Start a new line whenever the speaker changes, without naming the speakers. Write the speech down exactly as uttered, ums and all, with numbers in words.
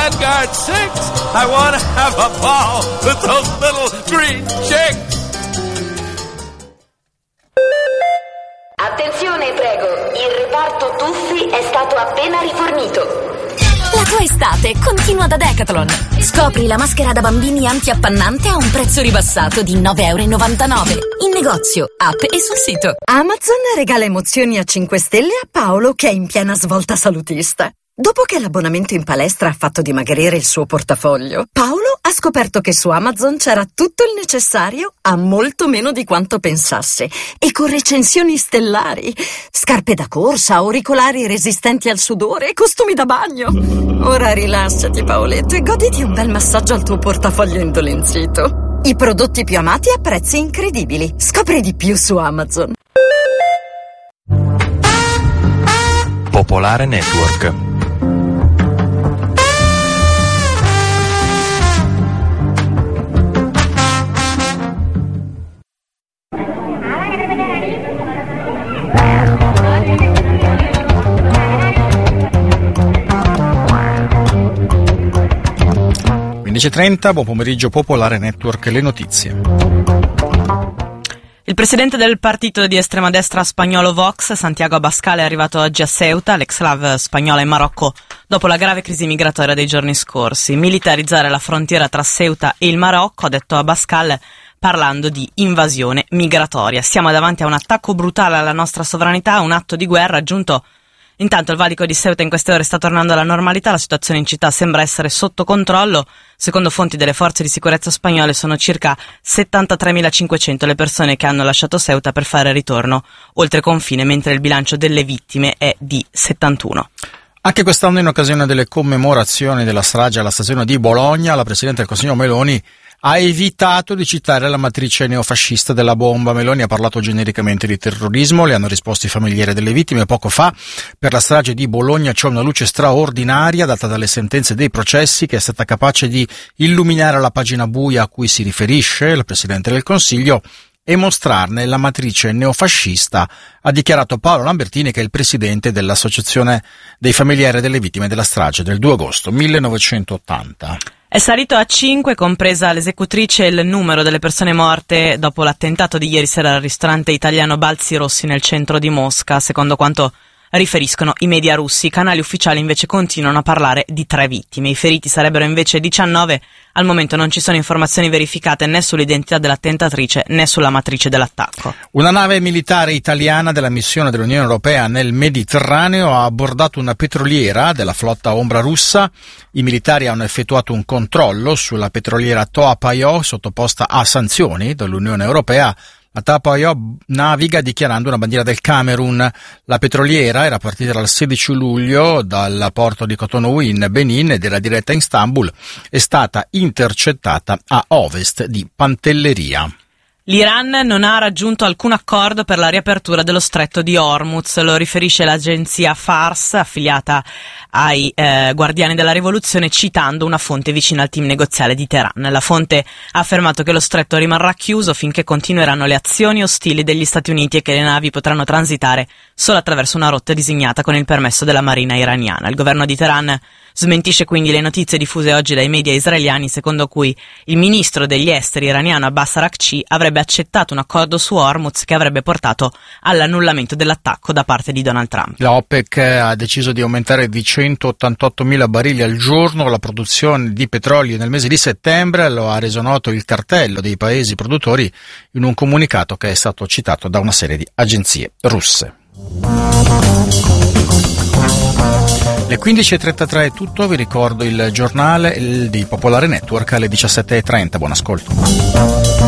Vanguard six. I want to have a ball with those little green chicks.
Attenzione, prego, il reparto tuffi è stato appena rifornito.
La tua estate continua da Decathlon. Scopri la maschera da bambini anti-appannante a un prezzo ribassato di nove virgola novantanove euro. In negozio, app e sul sito.
Amazon regala emozioni a cinque stelle a Paolo, che è in piena svolta salutista. Dopo che l'abbonamento in palestra ha fatto dimagrire il suo portafoglio, Paolo ha scoperto che su Amazon c'era tutto il necessario a molto meno di quanto pensasse, e con recensioni stellari. Scarpe da corsa, auricolari resistenti al sudore, costumi da bagno. Ora rilassati, Paoletto, e goditi un bel massaggio al tuo portafoglio indolenzito. I prodotti più amati a prezzi incredibili. Scopri di più su Amazon.
Popolare Network.
quindici e trenta, buon pomeriggio, Popolare Network, le notizie.
Il presidente del partito di estrema destra spagnolo Vox, Santiago Abascal, è arrivato oggi a Ceuta, l'exclave spagnola in Marocco, dopo la grave crisi migratoria dei giorni scorsi. Militarizzare la frontiera tra Ceuta e il Marocco, ha detto Abascal, parlando di invasione migratoria. Siamo davanti a un attacco brutale alla nostra sovranità, un atto di guerra, aggiunto. Intanto il valico di Ceuta in queste ore sta tornando alla normalità, la situazione in città sembra essere sotto controllo. Secondo fonti delle forze di sicurezza spagnole sono circa settantatremilacinquecento le persone che hanno lasciato Ceuta per fare ritorno oltre confine, mentre il bilancio delle vittime è di settantuno.
Anche quest'anno, in occasione delle commemorazioni della strage alla stazione di Bologna, la Presidente del Consiglio Meloni ha evitato di citare la matrice neofascista della bomba. Meloni ha parlato genericamente di terrorismo, le hanno risposto i familiari delle vittime. Poco fa, per la strage di Bologna c'è una luce straordinaria data dalle sentenze dei processi, che è stata capace di illuminare la pagina buia a cui si riferisce il Presidente del Consiglio e mostrarne la matrice neofascista, ha dichiarato Paolo Lambertini, che è il presidente dell'Associazione dei familiari delle vittime della strage del due agosto millenovecentottanta.
È salito a cinque, compresa l'esecutrice, il numero delle persone morte dopo l'attentato di ieri sera al ristorante italiano Balzi Rossi nel centro di Mosca, secondo quanto riferiscono i media russi. I canali ufficiali invece continuano a parlare di tre vittime. I feriti sarebbero invece diciannove. Al momento non ci sono informazioni verificate né sull'identità dell'attentatrice né sulla matrice dell'attacco.
Una nave militare italiana della missione dell'Unione Europea nel Mediterraneo ha abbordato una petroliera della flotta ombra russa. I militari hanno effettuato un controllo sulla petroliera Toapayo, sottoposta a sanzioni dall'Unione Europea. La Toapayo naviga dichiarando una bandiera del Camerun. La petroliera era partita dal sedici luglio dal porto di Cotonou in Benin ed era diretta in Istanbul. È stata intercettata a ovest di Pantelleria.
L'Iran non ha raggiunto alcun accordo per la riapertura dello stretto di Hormuz, lo riferisce l'agenzia Fars, affiliata ai eh, Guardiani della Rivoluzione, citando una fonte vicina al team negoziale di Teheran. La fonte ha affermato che lo stretto rimarrà chiuso finché continueranno le azioni ostili degli Stati Uniti e che le navi potranno transitare solo attraverso una rotta disegnata con il permesso della marina iraniana. Il governo di Teheran smentisce quindi le notizie diffuse oggi dai media israeliani, secondo cui il ministro degli esteri iraniano Abbas Araghchi avrebbe accettato un accordo su Hormuz che avrebbe portato all'annullamento dell'attacco da parte di Donald Trump.
La OPEC ha deciso di aumentare di centottantottomila barili al giorno la produzione di petrolio nel mese di settembre, lo ha reso noto il cartello dei paesi produttori in un comunicato che è stato citato da una serie di agenzie russe. Le quindici e trentatré è tutto, vi ricordo il giornale di Popolare Network alle diciassette e trenta, buon ascolto.